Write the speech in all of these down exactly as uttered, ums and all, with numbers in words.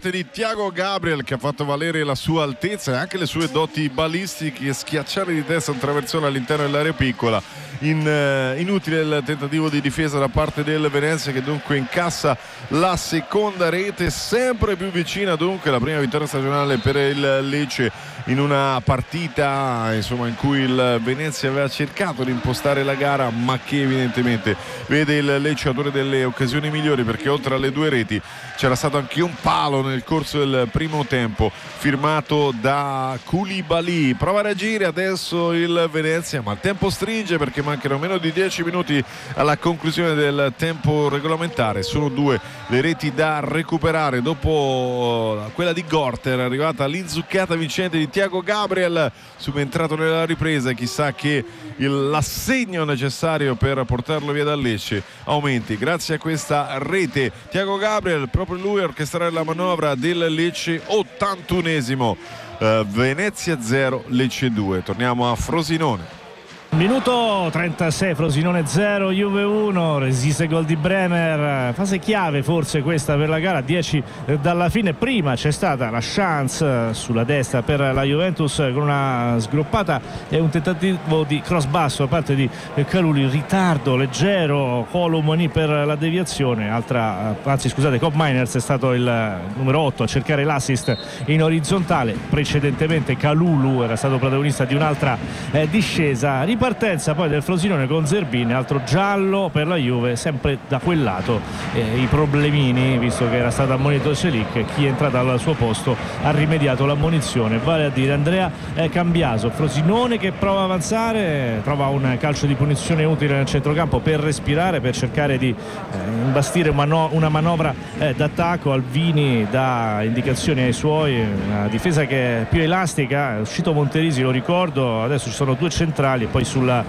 parte di Thiago Gabriel, che ha fatto valere la sua altezza e anche le sue doti balistiche e schiacciare di testa un traversone all'interno dell'area piccola. In, uh, inutile il tentativo di difesa da parte del Venezia, che dunque incassa la seconda rete, sempre più vicina dunque la prima vittoria stagionale per il Lecce in una partita insomma in cui il Venezia aveva cercato di impostare la gara, ma che evidentemente vede il Lecce autore delle occasioni migliori, perché oltre alle due reti c'era stato anche un palo nel corso del primo tempo firmato da Koulibaly. Prova a reagire adesso il Venezia, ma il tempo stringe perché mancano meno di dieci minuti alla conclusione del tempo regolamentare. Sono due le reti da recuperare dopo quella di Gorter, è arrivata l'inzuccata vincente di Thiago Gabriel, subentrato nella ripresa. Chissà che il, l'assegno necessario per portarlo via dal Lecce aumenti grazie a questa rete. Thiago Gabriel, proprio lui a orchestrare la manovra del Lecce. Ottantunesimo, uh, Venezia zero Lecce due. Torniamo a Frosinone. Minuto trentasei, Frosinone zero, Juve uno, resiste gol di Bremer, fase chiave forse questa per la gara, dieci dalla fine. Prima c'è stata la chance sulla destra per la Juventus con una sgroppata e un tentativo di cross basso da parte di Kalulu, ritardo leggero, Colomoni per la deviazione, altra, anzi scusate, Cobb Miners è stato il numero otto a cercare l'assist in orizzontale. Precedentemente Kalulu era stato protagonista di un'altra eh, discesa. Partenza poi del Frosinone con Zerbini, altro giallo per la Juve, sempre da quel lato eh, i problemini, visto che era stato ammonito Selic. Chi è entrato al suo posto ha rimediato l'ammonizione, vale a dire Andrea eh, Cambiaso. Frosinone che prova a avanzare, trova un calcio di punizione utile nel centrocampo per respirare, per cercare di eh, imbastire una, no- una manovra eh, d'attacco. Alvini dà indicazioni ai suoi, una difesa che è più elastica, è uscito Monterisi, lo ricordo, adesso ci sono due centrali e poi Sulla,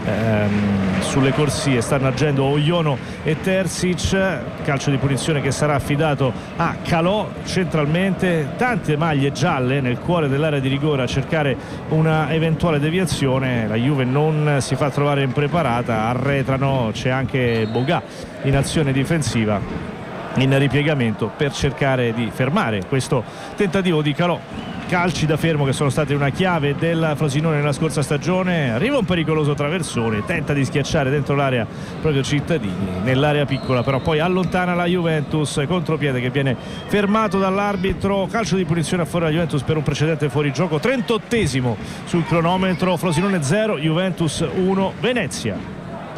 ehm, sulle corsie stanno agendo Oiono e Terzic. Calcio di punizione che sarà affidato a Calò centralmente. Tante maglie gialle nel cuore dell'area di rigore a cercare una eventuale deviazione. La Juve non si fa trovare impreparata, arretrano, c'è anche Bogà in azione difensiva in ripiegamento per cercare di fermare questo tentativo di Calò. Calci da fermo che sono stati una chiave del Frosinone nella scorsa stagione. Arriva un pericoloso traversone, tenta di schiacciare dentro l'area proprio Cittadini, nell'area piccola però poi allontana la Juventus, contropiede che viene fermato dall'arbitro. Calcio di punizione a favore della Juventus per un precedente fuorigioco. trentottesimo sul cronometro, Frosinone zero Juventus uno Venezia.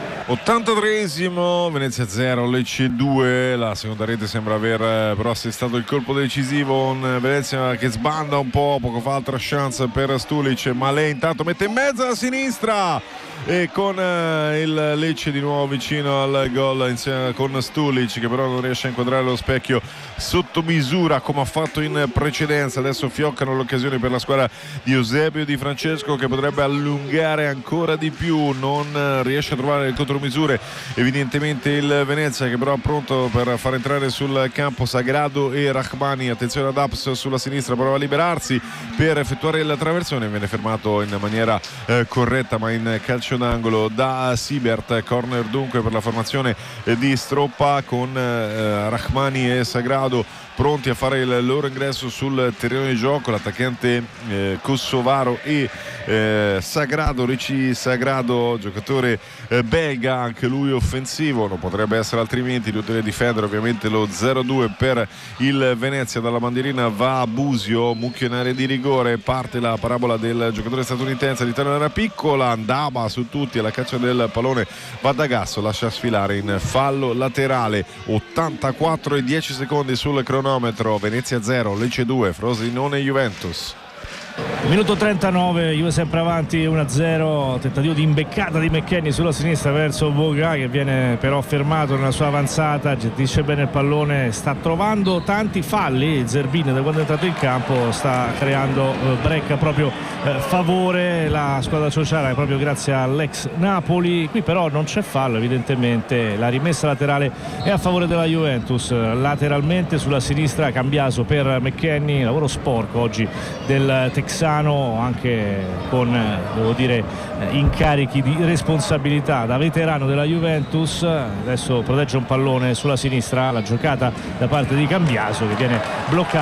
ottantatreesimo, Venezia zero Lecce due. La seconda rete sembra aver però assestato il colpo decisivo, un Venezia che sbanda un po'. Poco fa altra chance per Stulic, ma lei intanto mette in mezzo a sinistra e con eh, il Lecce di nuovo vicino al gol insieme con Stulic, che però non riesce a inquadrare lo specchio sotto misura come ha fatto in precedenza. Adesso fioccano l'occasione per la squadra di Eusebio Di Francesco, che potrebbe allungare ancora di più, non eh, riesce a trovare il contromisure evidentemente il Venezia, che però è pronto per far entrare sul campo Sagrado e Rahmani. Attenzione ad Aps sulla sinistra, prova a liberarsi per effettuare il traversone, viene fermato in maniera eh, corretta ma in calcio d'angolo da Siebert. Corner dunque per la formazione di Stroppa con eh, Rahmani e Sagrado pronti a fare il loro ingresso sul terreno di gioco. L'attaccante eh, kosovaro e eh, Sagrado, Ricci Sagrado, giocatore eh, belga, anche lui offensivo, non potrebbe essere altrimenti. Deve difendere ovviamente lo zero due per il Venezia. Dalla bandierina va a Busio, mucchio in area di rigore, parte la parabola del giocatore statunitense all'interno dell'area piccola, andava su tutti alla caccia del pallone, va da Gasso, lascia sfilare in fallo laterale. Ottantaquattro e dieci secondi sul cronometro, Venezia zero Lecce due, Frosinone Juventus. Minuto trentanove, Juve sempre avanti uno a zero, tentativo di imbeccata di McKennie sulla sinistra verso Boga, che viene però fermato nella sua avanzata, gestisce bene il pallone, sta trovando tanti falli. Zerbini da quando è entrato in campo sta creando eh, break a proprio eh, favore la squadra sociale, proprio grazie all'ex Napoli. Qui però non c'è fallo, evidentemente la rimessa laterale è a favore della Juventus. Lateralmente sulla sinistra Cambiaso per McKennie, lavoro sporco oggi del texano, anche con devo dire incarichi di responsabilità da veterano della Juventus. Adesso protegge un pallone sulla sinistra, la giocata da parte di Cambiaso che viene bloccato